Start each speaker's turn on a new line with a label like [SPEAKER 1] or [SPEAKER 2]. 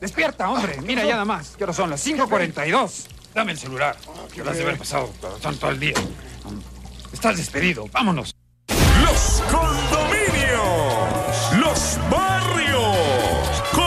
[SPEAKER 1] Despierta, hombre. Mira ya nada más. ¿Qué hora son? Las 5:42. Dame el celular. Que lo has de haber pasado todo el día. Estás despedido. Vámonos.
[SPEAKER 2] Los